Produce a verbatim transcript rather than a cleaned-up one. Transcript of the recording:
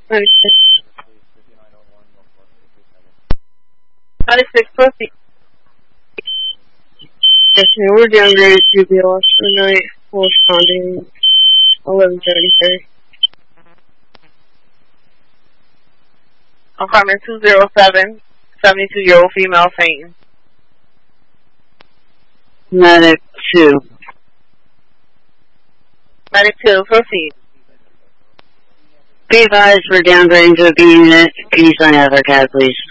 ninety-six. ninety-six, proceed. Yes, ma'am, we're downgraded to B L S for night, corresponding eleven thirty-three. I'm coming two zero seven, seventy-two-year-old female fainting. Medic two. Medic two, proceed. Be advised, we're downgrading to a B unit. Can you sign out of our cab, please?